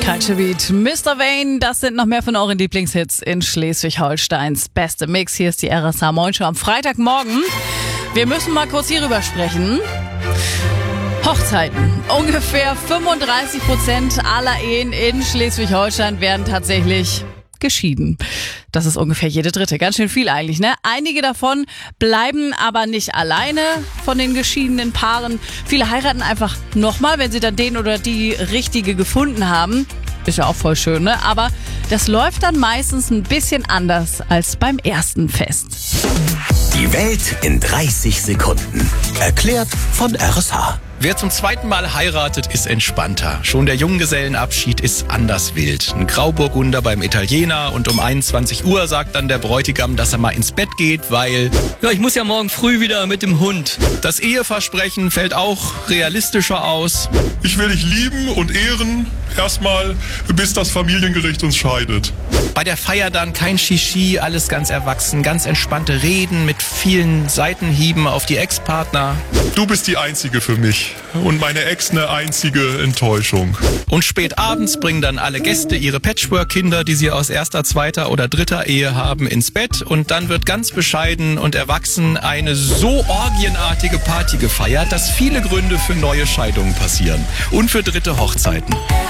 Culture Beat, Mr. Vane, das sind noch mehr von euren Lieblingshits in Schleswig-Holsteins beste Mix. Hier ist die RSH Moin Show am Freitagmorgen. Wir müssen mal kurz hierüber sprechen. Hochzeiten. Ungefähr 35% aller Ehen in Schleswig-Holstein werden tatsächlich geschieden. Das ist ungefähr jede dritte. Ganz schön viel eigentlich, ne? Einige davon bleiben aber nicht alleine von den geschiedenen Paaren. Viele heiraten einfach nochmal, wenn sie dann den oder die Richtige gefunden haben. Ist ja auch voll schön, ne? Aber das läuft dann meistens ein bisschen anders als beim ersten Fest. Die Welt in 30 Sekunden. Erklärt von RSH. Wer zum zweiten Mal heiratet, ist entspannter. Schon der Junggesellenabschied ist anders wild. Ein Grauburgunder beim Italiener und um 21 Uhr sagt dann der Bräutigam, dass er mal ins Bett geht, weil... Ja, ich muss ja morgen früh wieder mit dem Hund. Das Eheversprechen fällt auch realistischer aus. Ich will dich lieben und ehren, erstmal, bis das Familiengericht uns scheidet. Bei der Feier dann kein Shishi, alles ganz erwachsen, ganz entspannte Reden mit vielen Seitenhieben auf die Ex-Partner. Du bist die Einzige für mich und meine Ex eine einzige Enttäuschung. Und spät abends bringen dann alle Gäste ihre Patchwork-Kinder, die sie aus erster, zweiter oder dritter Ehe haben, ins Bett. Und dann wird ganz bescheiden und erwachsen eine so orgienartige Party gefeiert, dass viele Gründe für neue Scheidungen passieren und für dritte Hochzeiten.